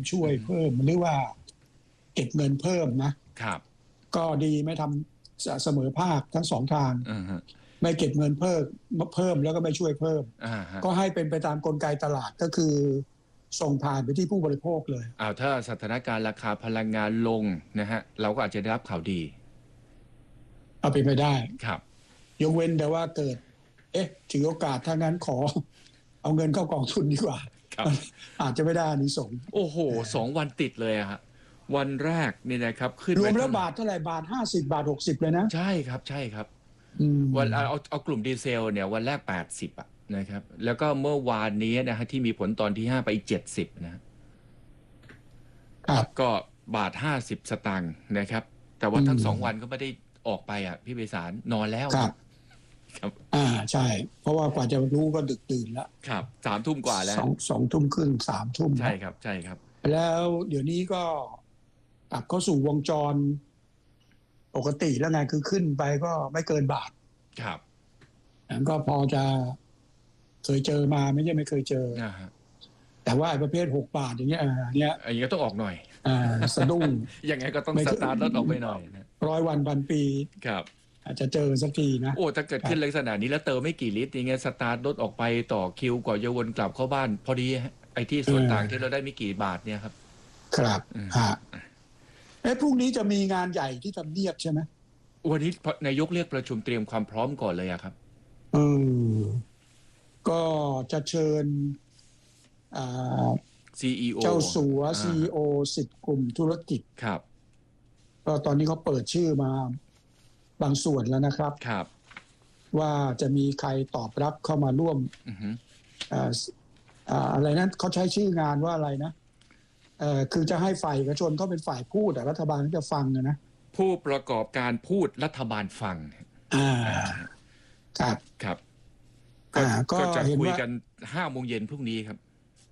ช่วยเพิ่มหรือว่าเก็บเงินเพิ่มนะครับก็ดีไม่ทำเสมอภาคทั้งสองทางไม่เก็บเงินเพิ่มแล้วก็ไม่ช่วยเพิ่มก็ให้เป็นไปตามกลไกตลาดก็คือส่งผ่านไปที่ผู้บริโภคเลยถ้าสถานการณ์ราคาพลังงานลงนะฮะเราก็อาจจะได้รับข่าวดีเอาไปไม่ได้ครับยกเว้นแต่ว่าเกิดถือโอกาสถ้างั้นขอเอาเงินเข้ากองทุนดีกว่าอาจจะไม่ได้อานิสงส์โอ้โห2 วันติดเลยอะฮะวันแรกนี่นะครับขึ้นรวมแล้วบาทเท่าไหร่บาท50บาท60เลยนะใช่ครับใช่ครับวันเอากลุ่มดีเซลเนี่ยวันแรก80อะนะครับแล้วก็เมื่อวานนี้นะฮะที่มีผลตอนที่5ไปอีก70นะครับก็บาท50 สตางค์นะครับแต่ว่าทั้ง2 วันก็ไม่ได้ออกไปพี่ไพศาลนอนแล้วครับใช่เพราะว่ากว่าจะรู้ก็ดึกดื่นแล้วครับ3 ทุ่มกว่าแล้ว 2 ทุ่มครึ่ง3 ทุ่มใช่ครับใช่ครับแล้วเดี๋ยวนี้ก็กลับเข้าสู่วงจรปกติแล้วไงคือขึ้นไปก็ไม่เกินบาทครับก็พอจะเคยเจอมาไม่ใช่ไม่เคยเจอแต่ว่าประเภท6 บาทอย่างเงี้ยอย่างเงี้ยต้องออกหน่อยสะดุ้งยังไงก็ต้องสตาร์ทรถออกไปหน่อย 100 วันพันปีครับอาจจะเจอสักทีนะโอ้ถ้าเกิดขึ้นลักษณะนี้แล้วเติมไม่กี่ลิตรอย่างเงี้ยสตาร์ทรถออกไปต่อคิวกว่าจะวนกลับเข้าบ้านพอดีไอ้ที่ส่วนต่างที่เราได้ไม่กี่บาทเนี่ยครับครับพรุ่งนี้จะมีงานใหญ่ที่ทำเนียบใช่ไหมวันนี้นายกเรียกประชุมเตรียมความพร้อมก่อนเลยครับก็จะเชิญ CEO เจ้าสัว CEO 10 กลุ่มธุรกิจครับก็ตอนนี้เขาเปิดชื่อมาบางส่วนแล้วนะครับครับว่าจะมีใครตอบรับเข้ามาร่วมอะไรนั้นเขาใช้ชื่องานว่าอะไรนะคือจะให้ฝ่ายเอกชนเขาเป็นฝ่ายพูดแต่รัฐบาลจะฟังนะผู้ประกอบการพูดรัฐบาลฟังครับครับก็จะคุยกัน5 โมงเย็นพรุ่งนี้ครับ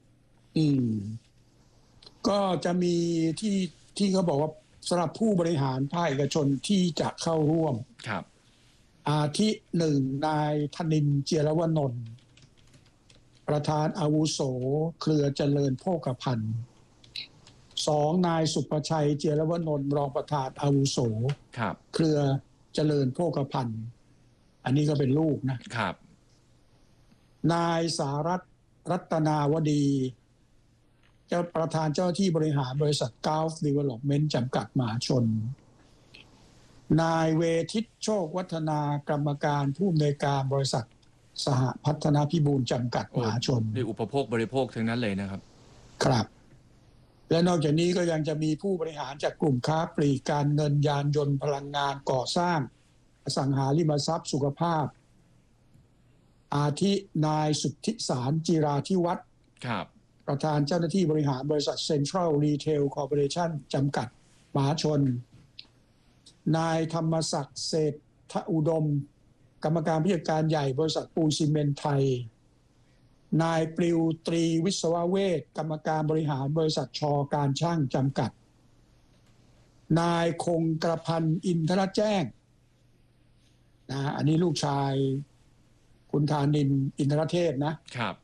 ก็จะมีที่เขาบอกว่าสำหรับผู้บริหารภาคเอกชนที่จะเข้าร่วมครับอาทิ1นายธนินทร์ เจียรวนนท์ประธานอาวุโสเครือเจริญโภคภัณฑ์2นายสุประชัย เจียรวนนท์รองประธานอาวุโสเครือเจริญโภคภัณฑ์อันนี้ก็เป็นลูกนะครับนายสารัตน์ รัตนาวดีเจ้าประธานเจ้าที่บริหารบริษัท Gulf Development จำกัดมหาชนนายเวทิตโชควัฒนากรรมการผู้อำนวยการบริษัทสหพัฒนาพิบูลจำกัดมหาชนนี่อุปโภคบริโภคทั้งนั้นเลยนะครับครับและนอกจากนี้ก็ยังจะมีผู้บริหารจากกลุ่มค้าปลีกการเงินยานยนต์พลังงานก่อสร้างอสังหาริมทรัพย์สุขภาพอาทินายสุทธิสารจิราธิวัฒน์ประธานเจ้าหน้าที่บริหารบริษัทเซ็นทรัลรีเทลคอร์ปอเรชั่นจำกัดมหาชนนายธรรมศักดิ์เศรษฐอุดมกรรมการผู้จัดการใหญ่บริษัทปูนซีเมนต์ไทยนายปลิวตรีวิศวเวชกรรมการบริหารบริษัทชการช่างจำกัดนายคงกระพันอินทรแจ้งอันนี้ลูกชายคุณธานินทร์อินทรเทพนะครับ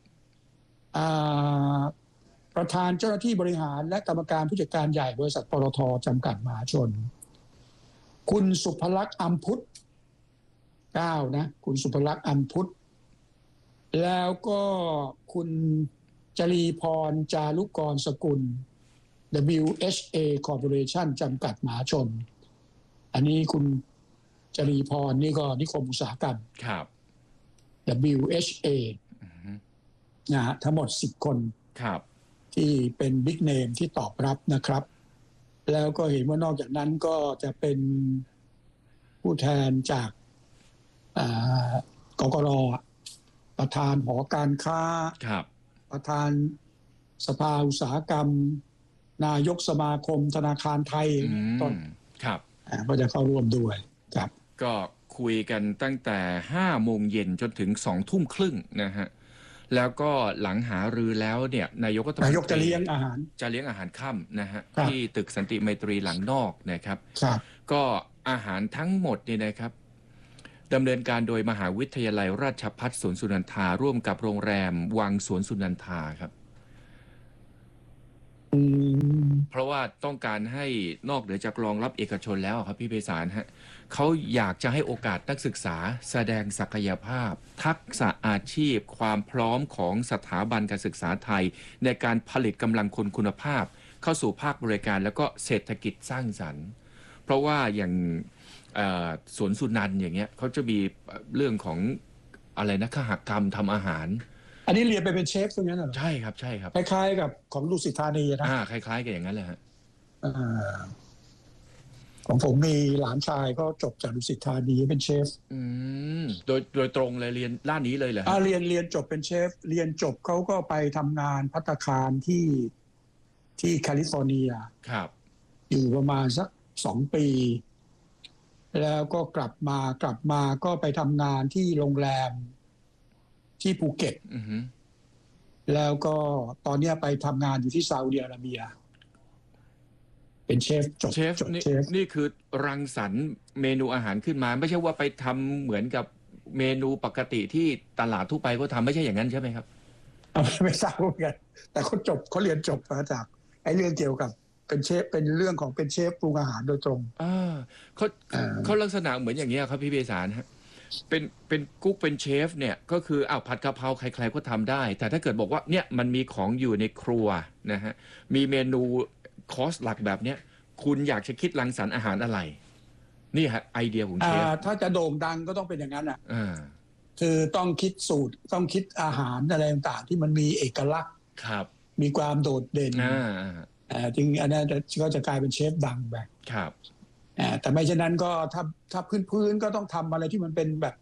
ประธานเจ้าหน้าที่บริหารและกรรมการผู้จัดการใหญ่บริษัทปตท.จำกัดมหาชนคุณสุภลักษณ์อัมพุทธคุณสุภลักษณ์อัมพุทธแล้วก็คุณจรีพรจารุกรสกุล WHA Corporation จำกัดมหาชนอันนี้คุณจรีพรนี่ก็นิคมอุตสาหกรรมครับ WHA ทั้งหมด10 คนที่เป็นบิ๊กเนมที่ตอบรับนะครับแล้วก็เห็นว่านอกจากนั้นก็จะเป็นผู้แทนจากกกร.ประธานหอการค้าประธานสภาอุตสาหกรรมนายกสมาคมธนาคารไทยต้นก็จะเข้าร่วมด้วยครับก็คุยกันตั้งแต่5 โมงเย็นจนถึง2 ทุ่มครึ่งนะฮะแล้วก็หลังหารือแล้วเนี่ยนายกจะเลี้ยงอาหารค่ำนะฮะที่ตึกสันติไมตรีหลังนอกนะครับก็อาหารทั้งหมดเนี่ยนะครับดำเนินการโดยมหาวิทยาลัยราชภัฏสวนสุนันทาร่วมกับโรงแรมวังสวนสุนันทาครับเพราะว่าต้องการให้นอกเหนือจากรองรับเอกชนแล้วครับพี่ไพศาลฮะเขาอยากจะให้โอกาสนักศึกษาแสดงศักยภาพทักษะอาชีพความพร้อมของสถาบันการศึกษาไทยในการผลิตกำลังคนคุณภาพเข้าสู่ภาคบริการแล้วก็เศรษฐกิจสร้างสรรค์เพราะว่าอย่างสวนสุนันท์อย่างเงี้ยเขาจะมีเรื่องของอะไรนะขหกรรมทำอาหารอันนี้เรียนไปเป็นเชฟตรงนั้นเหรอใช่ครับใช่ครับคล้ายๆกับของดุสิตธานีนะคล้ายๆกันอย่างนั้นเลยฮะของผมมีหลานชายก็จบจากดุสิตธานีเป็นเชฟโดยตรงเลยเรียนด้านนี้เลยเหรอเรียนจบเป็นเชฟเรียนจบเขาก็ไปทำงานภัตตาคารที่แคลิฟอร์เนียครับอยู่ประมาณสัก2 ปีแล้วก็กลับมาก็ไปทำงานที่โรงแรมที่ภูเก็ตแล้วก็ตอนนี้ไปทำงานอยู่ที่ซาอุดิอาระเบียเป็นเชฟจบเชฟนี่คือรังสรรค์เมนูอาหารขึ้นมาไม่ใช่ว่าไปทำเหมือนกับเมนูปกติที่ตลาดทั่วไปก็ทำไม่ใช่อย่างนั้นใช่ไหมครับไม่ทราบเหมือนกันแต่เขาเรียนจบมาจากไอ้เรื่องเกี่ยวกับเป็นเชฟเป็นเรื่องของเป็นเชฟปรุงอาหารโดยตรงเขาลักษณะเหมือนอย่างนี้ครับพี่เบสารฮะเป็นกุ๊กเป็นเชฟเนี่ยก็คือผัดกะเพราใครๆก็ทำได้แต่ถ้าเกิดบอกว่าเนี่ยมันมีของอยู่ในครัวนะฮะมีเมนูคอร์สหลักแบบเนี้ยคุณอยากจะคิดรังสรรค์อาหารอะไรนี่ฮะไอเดียของเชฟถ้าจะโด่งดังก็ต้องเป็นอย่างนั้นอ่ะคือต้องคิดสูตรต้องคิดอาหารอะไรต่างๆที่มันมีเอกลักษณ์ครับมีความโดดเด่นจริงอันนั้นก็จะกลายเป็นเชฟดังไปครับแต่ไม่เช่นนั้นก็ถ้าพื้นก็ต้องทำอะไรที่มันเป็นแบบ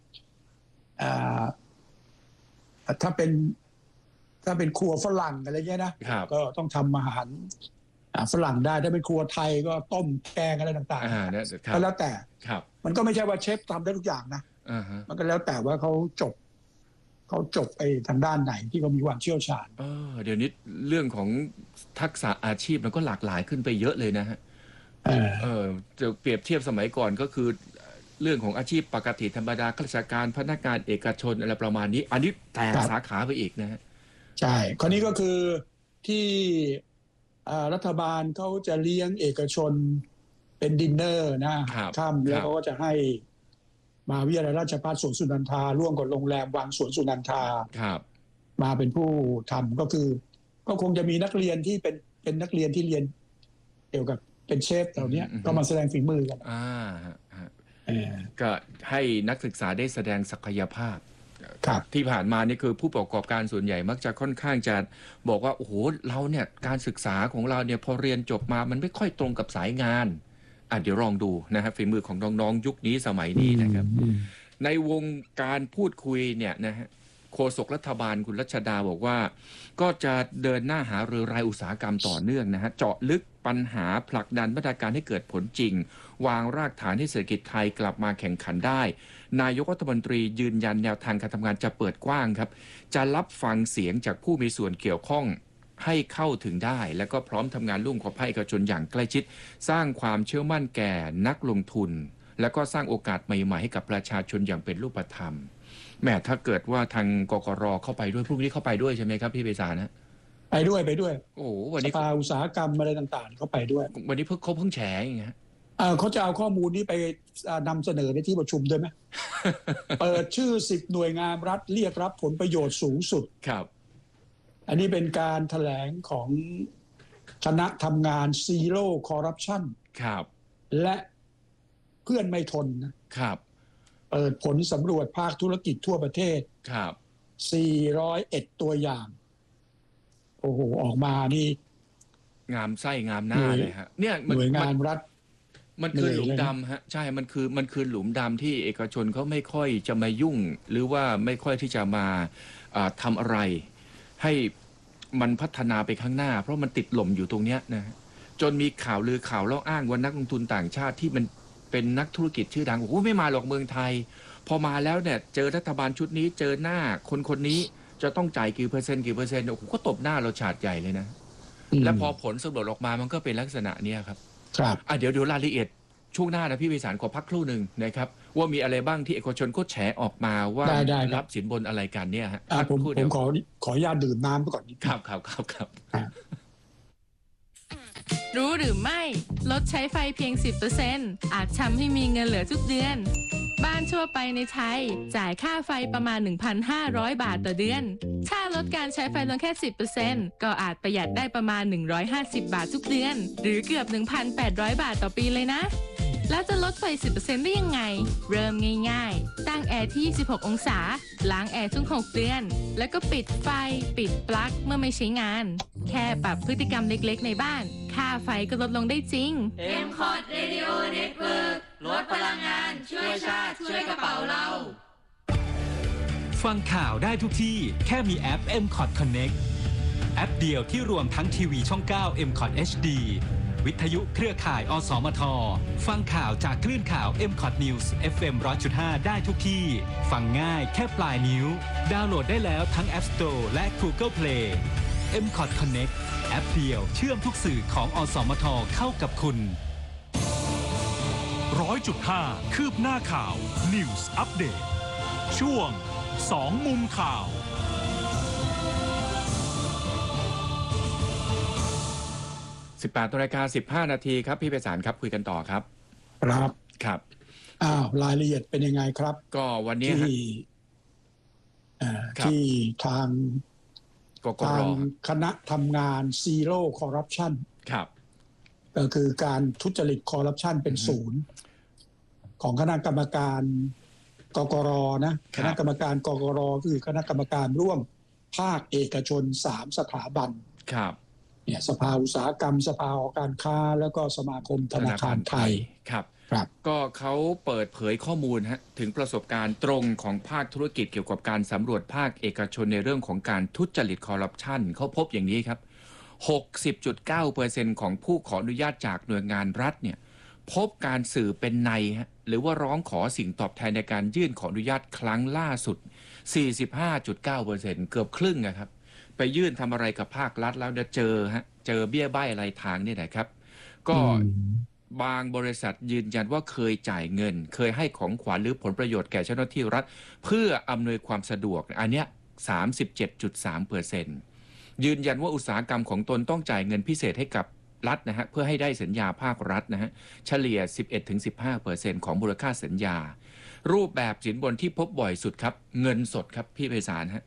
ถ้าเป็นครัวฝรั่งอะไรเงี้ยนะก็ต้องทำอาหารฝรั่งได้ถ้าเป็นครัวไทยก็ต้มแกงอะไรต่างๆก็แล้วแต่มันก็ไม่ใช่ว่าเชฟทำได้ทุกอย่างนะมันก็แล้วแต่ว่าเขาจบไปทางด้านไหนที่เขามีความเชี่ยวชาญเดี๋ยวนี้เรื่องของทักษะอาชีพมันก็หลากหลายขึ้นไปเยอะเลยนะฮะจะเปรียบเทียบสมัยก่อนก็คือเรื่องของอาชีพปกติธรรมดาข้าราชการพนักงานเอกชนอะไรประมาณนี้อันนี้แต่สาขาไปอีกนะฮะใช่ข้อนี้ก็คือที่รัฐบาลเขาจะเลี้ยงเอกชนเป็นดินเนอร์นะค่ำแล้วเขาก็จะให้มหาวิทยาลัยราชภัฏสวนสุนันทาร่วมกับโรงแรมวังสวนสุนันทามาเป็นผู้ทำก็คือก็คงจะมีนักเรียนที่เป็นนักเรียนที่เรียนเกี่ยวกับเป็นเชฟเหล่านี้ก็มาแสดงฝีมือกันก็ให้นักศึกษาได้แสดงศักยภาพที่ผ่านมานี่คือผู้ประกอบการส่วนใหญ่มักจะค่อนข้างจะบอกว่าโอ้โหเราเนี่ยการศึกษาของเราเนี่ยพอเรียนจบมามันไม่ค่อยตรงกับสายงานเดี๋ยวลองดูนะครับฝีมือของน้องๆยุคนี้สมัยนี้นะครับในวงการพูดคุยเนี่ยนะฮะโฆษกรัฐบาลคุณรัชดาบอกว่าก็จะเดินหน้าหารือรายอุตสาหกรรมต่อเนื่องนะฮะเจาะลึกปัญหาผลักดันมาตรการให้เกิดผลจริงวางรากฐานให้เศรษฐกิจไทยกลับมาแข่งขันได้นายกรัฐมนตรียืนยันแนวทางการทำงานจะเปิดกว้างครับจะรับฟังเสียงจากผู้มีส่วนเกี่ยวข้องให้เข้าถึงได้และก็พร้อมทำงานร่วมกับภาคเอกชนอย่างใกล้ชิดสร้างความเชื่อมั่นแก่นักลงทุนและก็สร้างโอกาสใหม่ๆให้กับประชาชนอย่างเป็นรูปธรรมแม้ถ้าเกิดว่าทางกกร.เข้าไปด้วยพรุ่งนี้เข้าไปด้วยใช่ไหมครับพี่เบสานะไปด้วยโอ้วันนี้สภาอุตสาหกรรมอะไรต่างๆเขาไปด้วยวันนี้เขาเพิ่งแฉอย่างเงี้ยเขาจะเอาข้อมูลนี้ไปนำเสนอในที่ประชุมด้วยไหม เปิดชื่อ10 หน่วยงานรัฐเรียกรับผลประโยชน์สูงสุดครับอันนี้เป็นการแถลงของคณะทำงาน Zero Corruption ครับและเพื่อนไม่ทนนะครับเปิดผลสำรวจภาคธุรกิจทั่วประเทศครับ 401 ตัวอย่างโอ้โหออกมานี่งามไส้งามหน้าเลยฮะเนี่ยหน่วยงานรัฐมันคือหลุมดำฮะใช่มันคือหลุมดำที่เอกชนเขาไม่ค่อยจะมายุ่งหรือว่าไม่ค่อยที่จะมาทำอะไรให้มันพัฒนาไปข้างหน้าเพราะมันติดหล่มอยู่ตรงเนี้ยนะจนมีข่าวลือข่าวเล่าอ้างว่านักลงทุนต่างชาติที่มันเป็นนักธุรกิจชื่อดังโอ้โหไม่มาหรอกเมืองไทยพอมาแล้วเนี่ยเจอรัฐบาลชุดนี้เจอหน้าคนนี้จะต้องจ่ายกี่เปอร์เซ็นต์โอ้โหก็ตบหน้าเราฉาดใหญ่เลยนะและพอผลสำรวจออกมามันก็เป็นลักษณะนี้ครับเดี๋ยวรายละเอียดช่วงหน้านะพี่วิสารขอพักครู่หนึ่งนะครับว่ามีอะไรบ้างที่เอกชนก็แฉออกมาว่ารับสินบนอะไรกันเนี่ยฮะผมขออนุญาตดื่มน้ำก่อนครับรู้หรือไม่ลดใช้ไฟเพียง 10% อาจทำให้มีเงินเหลือทุกเดือนบ้านทั่วไปในไทยจ่ายค่าไฟประมาณ 1,500 บาทต่อเดือนถ้าลดการใช้ไฟลงแค่ 10% ก็อาจประหยัดได้ประมาณ 150 บาททุกเดือนหรือเกือบ 1,800 บาทต่อปีเลยนะแล้วจะลดไฟ 10% ได้ยังไงเริ่มง่ายๆตั้งแอร์ที่ 26 องศาล้างแอร์ทุก 6 เดือนแล้วก็ปิดไฟปิดปลั๊กเมื่อไม่ใช้งานแค่ปรับพฤติกรรมเล็กๆในบ้านค่าไฟก็ลดลงได้จริง MCOT Radio Network ลดพลังงานช่วยชาติช่วยกระเป๋าเราฟังข่าวได้ทุกที่แค่มีแอป MCOT Connect แอปเดียวที่รวมทั้งทีวีช่อง 9 MCOT HD วิทยุเครือข่ายอสมทฟังข่าวจากคลื่นข่าว MCOT News FM 100.5 ได้ทุกที่ฟังง่ายแค่ปลายนิ้วดาวน์โหลดได้แล้วทั้ง App Store และ Google Play MCOT Connect แอปเดียวเชื่อมทุกสื่อของอสมทเข้ากับคุณ 100.5 คืบหน้าข่าว News Update ช่วง2มุมข่าว 18:15 นาทีครับพี่ไพศาลครับคุยกันต่อครับครับรายละเอียดเป็นยังไงครับก็วันนี้ที่ทางกกร. คณะทำงาน Zero Corruption ครับก็คือการทุจริตคอร์รัปชันเป็นศูนย์ของคณะกรรมการกกร.นะคณะกรรมการกกร.คือคณะกรรมการร่วมภาคเอกชน3สถาบันครับเนี่ยสภาอุตสาหกรรมสภาหอการค้าแล้วก็สมาคมธนาคารไทยครับก็เขาเปิดเผยข้อมูลถึงประสบการณ์ตรงของภาคธุรกิจเกี่ยวกับการสำรวจภาคเอกชนในเรื่องของการทุจริตคอร์รัปชันเขาพบอย่างนี้ครับ 60.9% ของผู้ขออนุญาตจากหน่วยงานรัฐเนี่ยพบการสื่อเป็นในหรือว่าร้องขอสิ่งตอบแทนในการยื่นขออนุญาตครั้งล่าสุด 45.9% เกือบครึ่งนะครับไปยื่นทำอะไรกับภาครัฐแล้วเจอเบี้ยใบ้อะไรทางนี่นะครับก็บางบริษัทยืนยันว่าเคยจ่ายเงินเคยให้ของขวัญหรือผลประโยชน์แก่เจ้าหน้าที่รัฐเพื่ออำนวยความสะดวกอันเนี้ย 37.3% ยืนยันว่าอุตสาหกรรมของตนต้องจ่ายเงินพิเศษให้กับรัฐนะฮะเพื่อให้ได้สัญญาภาครัฐนะฮะเฉลี่ย 11-15% ของมูลค่าสัญญารูปแบบสินบนที่พบบ่อยสุดครับเงินสดครับพี่ไพศาลฮะ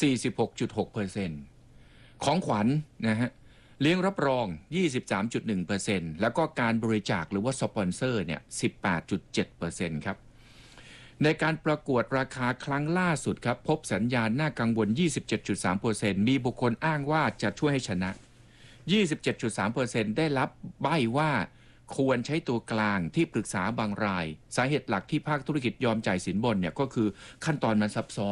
46.6% ของขวัญนะฮะเลี้ยงรับรอง 23.1% แล้วก็การบริจาคหรือว่าสปอนเซอร์เนี่ย 18.7% ครับในการประกวดราคาครั้งล่าสุดครับพบสัญญาณน่ากังวล 27.3% มีบุคคลอ้างว่าจะช่วยให้ชนะ 27.3% ได้รับใบ้ว่าควรใช้ตัวกลางที่ปรึกษาบางรายสาเหตุหลักที่ภาคธุรกิจยอมจ่ายสินบนเนี่ยก็คือขั้นตอนมันซับซ้อน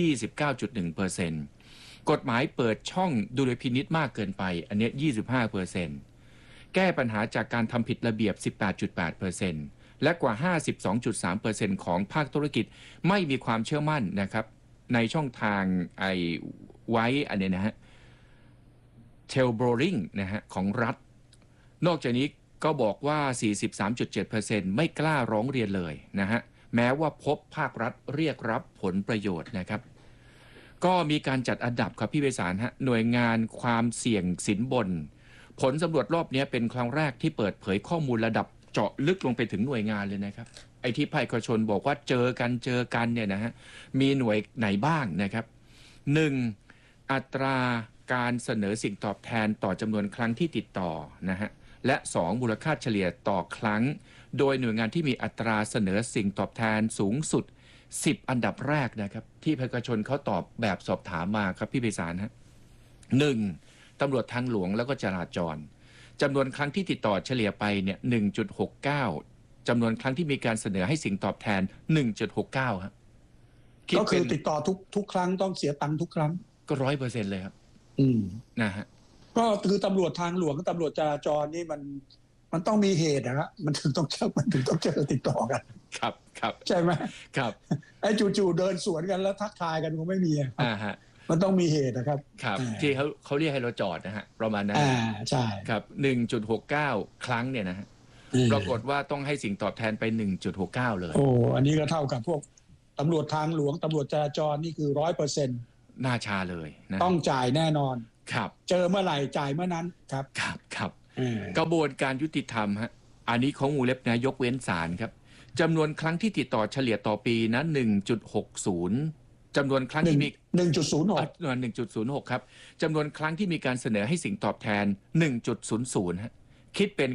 29.1%กฎหมายเปิดช่องดุลพินิจมากเกินไปอันนี้ 25% แก้ปัญหาจากการทำผิดระเบียบ 18.8% และกว่า 52.3% ของภาคธุรกิจไม่มีความเชื่อมั่นนะครับในช่องทางไว้อันนี้นะฮะเทลโบริงนะฮะของรัฐนอกจากนี้ก็บอกว่า 43.7% ไม่กล้าร้องเรียนเลยนะฮะแม้ว่าพบภาครัฐเรียกรับผลประโยชน์นะครับก็มีการจัดอันดับครับพี่ไพศาลฮะหน่วยงานความเสี่ยงสินบนผลสำรวจรอบนี้เป็นครั้งแรกที่เปิดเผยข้อมูลระดับเจาะลึกลงไปถึงหน่วยงานเลยนะครับไอ้ที่ภาคเอกชนบอกว่าเจอกันเนี่ยนะฮะมีหน่วยไหนบ้างนะครับ 1. อัตราการเสนอสิ่งตอบแทนต่อจำนวนครั้งที่ติดต่อนะฮะและ 2. มูลค่าเฉลี่ยต่อครั้งโดยหน่วยงานที่มีอัตราเสนอสิ่งตอบแทนสูงสุด10อันดับแรกนะครับที่ภาคเอกชนเขาตอบแบบสอบถามมาครับพี่ไพศาลฮะ 1. ตำรวจทางหลวงแล้วก็จราจรจำนวนครั้งที่ติดต่อเฉลี่ยไปเนี่ย 1.69 จำนวนครั้งที่มีการเสนอให้สิ่งตอบแทน 1.69 ครับก็คือติดต่อทุกครั้งต้องเสียตังค์ทุกครั้งก็ 100% เลยครับนะฮะก็คือตำรวจทางหลวงกับตำรวจจราจรนี่มันต้องมีเหตุนะครับมันถึงต้องเจอติดต่อกันครับใช่ไหมครับไอ้จู่ๆเดินสวนกันแล้วทักทายกันคงไม่มีฮะมันต้องมีเหตุนะครับครับที่เขาเรียกให้เราจอดนะฮะประมาณนั้นใช่ครับ 1.69 ครั้งเนี่ยนะฮะปรากฏว่าต้องให้สิ่งตอบแทนไป 1.69 เลยโอ้อันนี้ก็เท่ากับพวกตำรวจทางหลวงตำรวจจราจรนี่คือ 100% น่าชาเลยนะต้องจ่ายแน่นอนครับเจอเมื่อไหร่จ่ายเมื่อนั้นครับกระบวนการยุติธรรมฮะอันนี้ของวงเล็บนะยกเว้นศาลครับจำนวนครั้งที่ติดต่อเฉลี่ยต่อปีนะ 1.60 จำนวนครั้งที่มี 1.06 ครับจำนวนครั้งที่มีการเสนอให้สิ่งตอบแทน 1.00 ฮะคิดเป็น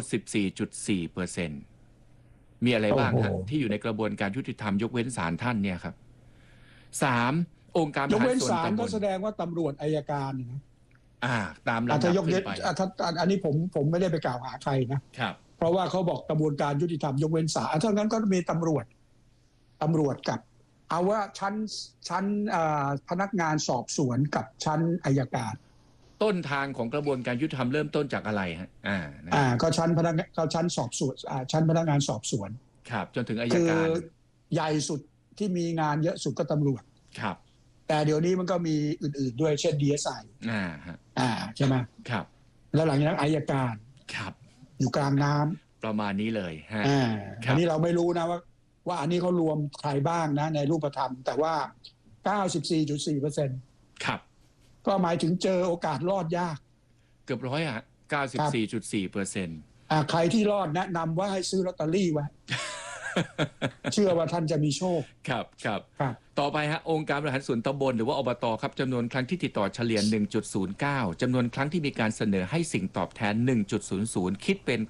94.4%มีอะไรบ้างฮะที่อยู่ในกระบวนการยุติธรรมยกเว้นศาลท่านเนี่ยครับ 3. องค์การบริหารส่วนตำบลก็แสดงว่าตำรวจอัยการนะตามลำดับขึ้นไปอันนี้ผมไม่ได้ไปกล่าวหาใครนะครับเพราะว่าเขาบอกกระบวนการยุติธรรมยกเว้นศาลถ้างั้นก็มีตำรวจกับเอาว่าชั้นพนักงานสอบสวนกับชั้นอัยการต้นทางของกระบวนการยุติธรรมเริ่มต้นจากอะไรฮะก็ชั้นสอบสวนชั้นพนักงานสอบสวนครับจนถึงอัยการใหญ่สุดที่มีงานเยอะสุดก็ตำรวจครับแต่เดี๋ยวนี้มันก็มีอื่นๆด้วยเช่น DSI ใช่ไหมครับแล้วหลังจากนั้นอัยการครับอยู่กลางน้ำประมาณนี้เลยฮะอันนี้เราไม่รู้นะว่าอันนี้เขารวมใครบ้างนะในรูปธรรมแต่ว่า 94.4% ครับก็หมายถึงเจอโอกาสรอดยากเกือบร้อย94.4% ใครที่รอดแนะนำว่าให้ซื้อลอตเตอรี่ไว้ เชื่อว่าท่านจะมีโชคครับต่อไปฮะองค์การบริหารส่วนตำบลหรือว่าอบตครับจำนวนครั้งที่ติดต่อเฉลี่ย 1.09 จำนวนครั้งที่มีการเสนอให้สิ่งตอบแทน 1.00 คิดเป็น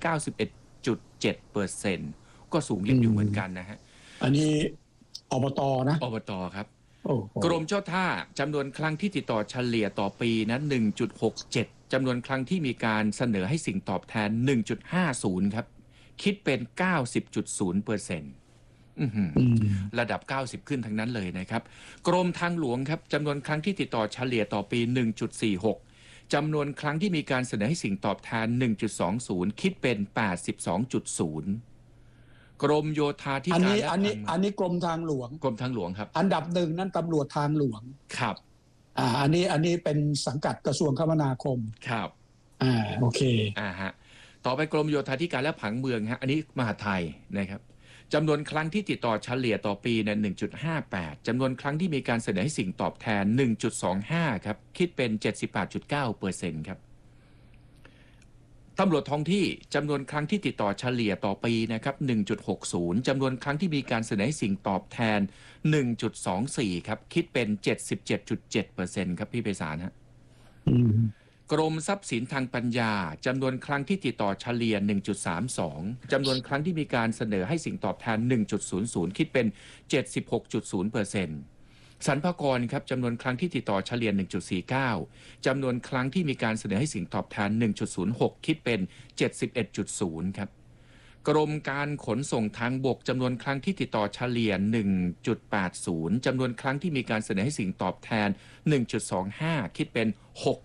91.7%ก็สูงอยู่เหมือนกันนะฮะอันนี้อบตนะอบตครับกรมเจ้าท่าจำนวนครั้งที่ติดต่อเฉลี่ยต่อปีนะ 1.67 จำนวนครั้งที่มีการเสนอให้สิ่งตอบแทน 1.50 ครับคิดเป็น 90.0%ระดับ 90 ขึ้นทั้งนั้นเลยนะครับกรมทางหลวงครับจำนวนครั้งที่ติดต่อเฉลี่ยต่อปี 1.46 จำนวนครั้งที่มีการเสนอให้สิ่งตอบแทน 1.20 คิดเป็น 82.0 กรมโยธาธิการอันนี้กรมทางหลวงครับอันดับหนึ่งนั้นตำรวจทางหลวงครับอันนี้เป็นสังกัดกระทรวงคมนาคมครับโอเคฮะต่อไปกรมโยธาธิการและผังเมืองฮะอันนี้มหาดไทยนะครับจำนวนครั้งที่ติดต่อเฉลี่ยต่อปีเนี่ย 1.58 จำนวนครั้งที่มีการเสนอให้สิ่งตอบแทน 1.25 ครับคิดเป็น 78.9% ครับตำรวจท้องที่จำนวนครั้งที่ติดต่อเฉลี่ยต่อปีนะครับ 1.60 จำนวนครั้งที่มีการเสนอให้สิ่งตอบแทน 1.24 ครับคิดเป็น 77.7% ครับพี่ไพศาลฮะกรมทรัพย์สินทางปัญญาจำนวนครั้งที่ติดต่อเฉลี่ย 1.32 จำนวนครั้งที่มีการเสนอให้สิ่งตอบแทน 1.00 คิดเป็น 76.0%สรรพากรครับจำนวนครั้งที่ติดต่อเฉลี่ย 1.49 จำนวนครั้งที่มีการเสนอให้สิ่งตอบแทน 1.06 คิดเป็น 71.0 ครับกรมการขนส่งทางบกจำนวนครั้งที่ติดต่อเฉลี่ย 1.80 จำนวนครั้งที่มีการเสนอให้สิ่งตอบแทน 1.25 คิดเป็น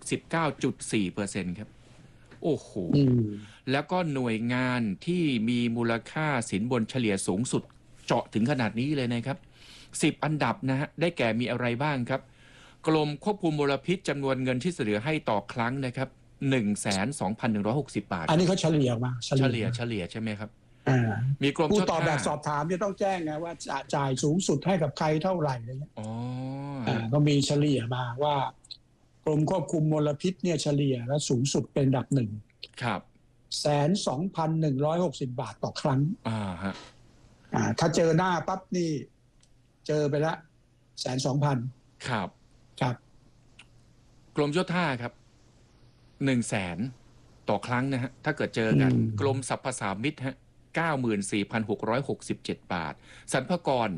69.4% ครับโอ้โหแล้วก็หน่วยงานที่มีมูลค่าสินบนเฉลี่ยสูงสุดเจาะถึงขนาดนี้เลยนะครับ10อันดับนะฮะได้แก่มีอะไรบ้างครับกรมควบคุมมลพิษจำนวนเงินที่เสนอให้ต่อครั้งนะครับ 12,160 บาทอันนี้เขาเฉลี่ยมาเฉลี่ยใช่ไหมครับมีกรมผู้ตอบแบบสอบถามจะต้องแจ้งไงว่าจ่ายสูงสุดให้กับใครเท่าไหร่อะไรเงี้ยก็มีเฉลี่ยมาว่ากรมควบคุมมลพิษเนี่ยเฉลี่ยแล้วสูงสุดเป็นอันดับหนึ่งครับ 12,160 บาทต่อครั้งถ้าเจอหน้าปั๊บนี่เจอไปละ 120,000 ครับกรมเจ้าท่าครับ 100,000 ต่อครั้งนะฮะถ้าเกิดเจอกันกรมสรรพสามิตฮะ 94,667 บาทสรรพากร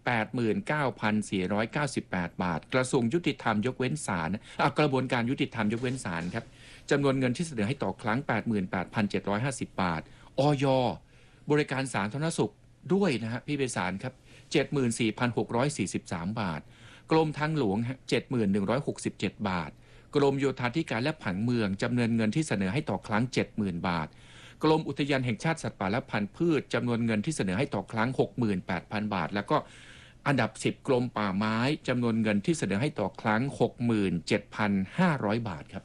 89,498 บาทกระทรวงยุติธรรมยกเว้นศาลกระบวนการยุติธรรมยกเว้นศาลครับจำนวนเงินที่เสนอให้ต่อครั้ง 88,750 บาทอย.บริการสาธารณสุขด้วยนะฮะพี่ไพศาลครับ 74,643 บาทกรมทางหลวงฮะ 71,167 บาทกรมโยธาธิการและผังเมืองจำนวนเงินที่เสนอให้ต่อครั้ง 70,000 บาทกรมอุทยานแห่งชาติสัตว์ป่าและพันธุ์พืชจำนวนเงินที่เสนอให้ต่อครั้ง 68,000 บาทแล้วก็อันดับ10กรมป่าไม้จำนวนเงินที่เสนอให้ต่อครั้ง 67,500 บาทครับ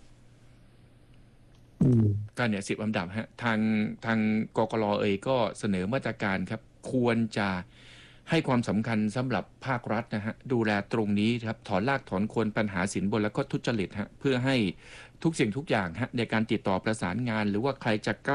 ก็เนี่ย10อันดับฮะทางกกร.ก็เสนอมาตรการครับควรจะให้ความสำคัญสำหรับภาครัฐนะฮะดูแลตรงนี้ครับถอนรากถอนโคนปัญหาสินบนและก็ทุจริตฮะเพื่อให้ทุกสิ่งทุกอย่างฮะในการติดต่อประสานงานหรือว่าใครจะ